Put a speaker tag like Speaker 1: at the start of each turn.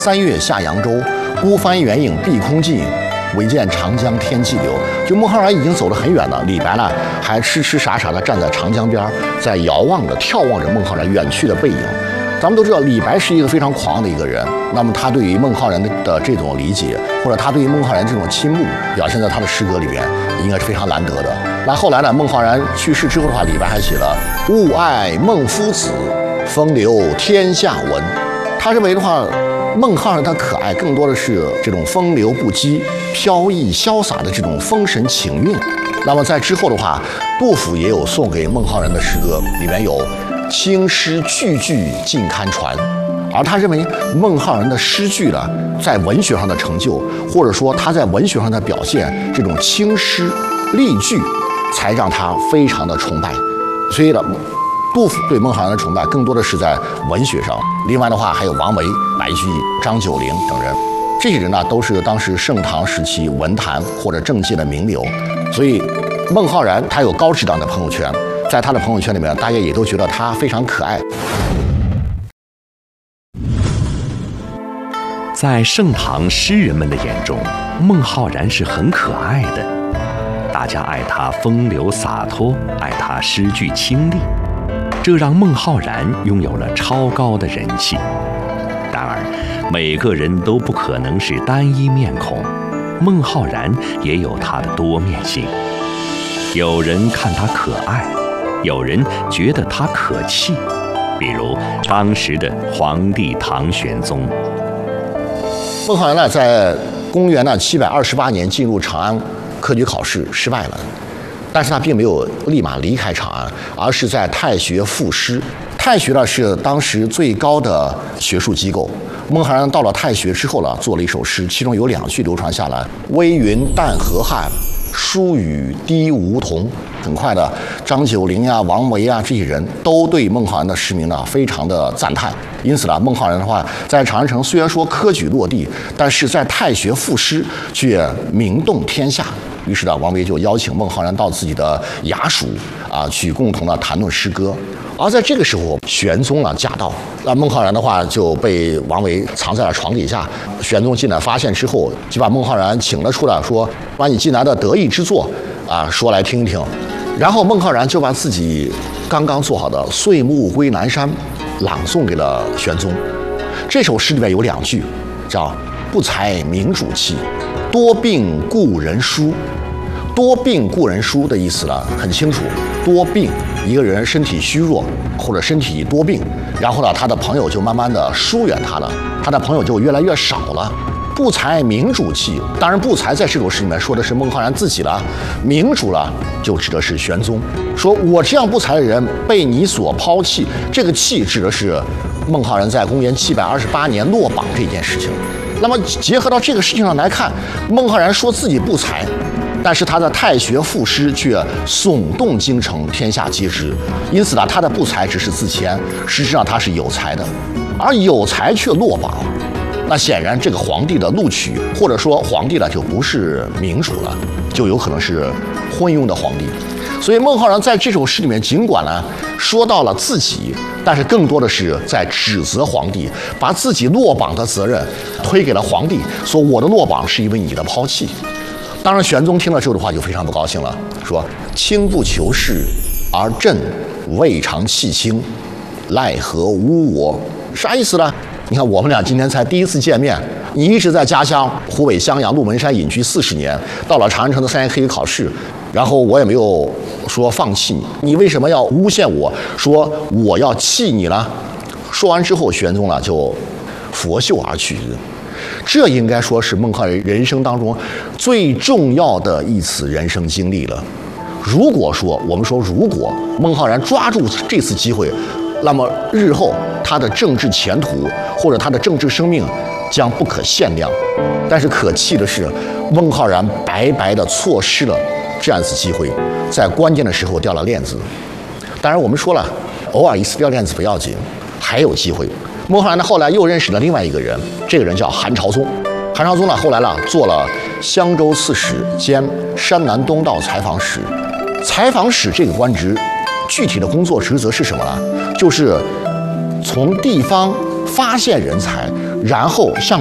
Speaker 1: 3月下扬州，孤帆远影碧空尽，唯见长江天际流。就孟浩然已经走得很远了，李白呢还痴痴傻傻地站在长江边，在遥望着、眺望着孟浩然远去的背影。咱们都知道，李白是一个非常狂的一个人。那么他对于孟浩然的这种理解，或者他对于孟浩然这种倾慕，表现在他的诗歌里边，应该是非常难得的。那后来呢，孟浩然去世之后的话，李白还写了“勿爱孟夫子，风流天下闻”。他认为的话，孟浩然他可爱，更多的是这种风流不羁、飘逸潇洒的这种风神情韵。那么在之后的话，杜甫也有送给孟浩然的诗歌，里面有“青诗句句尽堪传”，而他认为孟浩然的诗句呢，在文学上的成就，或者说他在文学上的表现，这种青诗丽句，才让他非常的崇拜。所以呢，杜甫对孟浩然的崇拜更多的是在文学上。另外的话，还有王维、白居易、张九龄等人，这些人呢都是当时盛唐时期文坛或者政界的名流。所以，孟浩然他有高质量的朋友圈，在他的朋友圈里面，大家也都觉得他非常可爱。
Speaker 2: 在盛唐诗人们的眼中，孟浩然是很可爱的，大家爱他风流洒脱，爱他诗句清丽。这让孟浩然拥有了超高的人气。然而，每个人都不可能是单一面孔，孟浩然也有他的多面性。有人看他可爱，有人觉得他可气，比如当时的皇帝唐玄宗。
Speaker 1: 孟浩然呢，在公元728年进入长安科举考试失败了。但是他并没有立马离开长安，而是在太学赋诗。太学呢是当时最高的学术机构。孟浩然到了太学之后呢，做了一首诗，其中有2句流传下来：“微云淡河汉，疏雨滴梧桐。”很快的，张九龄呀、王维啊这些人都对孟浩然的诗名呢非常的赞叹。因此呢，孟浩然的话在长安城虽然说科举落地，但是在太学赋诗却名动天下。于是呢，王维就邀请孟浩然到自己的衙署去共同的谈论诗歌。而在这个时候，玄宗驾到，那孟浩然的话就被王维藏在了床底下。玄宗进来发现之后，就把孟浩然请了出来，说：“把你近来的得意之作说来听一听。”然后孟浩然就把自己刚刚做好的《岁暮归南山》朗诵给了玄宗。这首诗里面有2句，叫“不才明主气，多病故人疏”。多病故人疏的意思呢很清楚，多病，一个人身体虚弱或者身体多病，然后呢他的朋友就慢慢的疏远他了，他的朋友就越来越少了。不才明主气，当然不才在这首诗里面说的是孟浩然自己了，明主了就指的是玄宗，说我这样不才的人被你所抛弃，这个弃指的是孟浩然在公元728年落榜这件事情。那么结合到这个事情上来看，孟浩然说自己不才，但是他的太学赋诗却耸动京城，天下皆知。因此呢，他的不才只是自谦，实质上他是有才的，而有才却落榜。那显然，这个皇帝的录取，或者说皇帝呢，就不是明主了，就有可能是昏庸的皇帝。所以孟浩然在这首诗里面，尽管呢说到了自己，但是更多的是在指责皇帝，把自己落榜的责任推给了皇帝，说我的落榜是因为你的抛弃。当然，玄宗听了之后的话就非常不高兴了，说：“卿不求是，而朕未尝弃卿，奈何污我？”啥意思呢？你看，我们俩今天才第一次见面，你一直在家乡湖北襄阳鹿门山隐居40年，到了长安城的3年科举考试，然后我也没有说放弃你，你为什么要诬陷我，说我要弃你呢？说完之后，玄宗呢就拂袖而去。这应该说是孟浩然人生当中最重要的一次人生经历了。如果孟浩然抓住这次机会，那么日后他的政治前途或者他的政治生命将不可限量。但是可气的是，孟浩然白白的错失了这样一次机会，在关键的时候掉了链子。当然我们说了，偶尔一次掉链子不要紧，还有机会。孟浩然呢后来又认识了另外一个人，这个人叫韩朝宗。韩朝宗呢后来做了襄州刺史兼山南东道采访使。采访使这个官职，具体的工作职责是什么呢？就是从地方发现人才， 然后向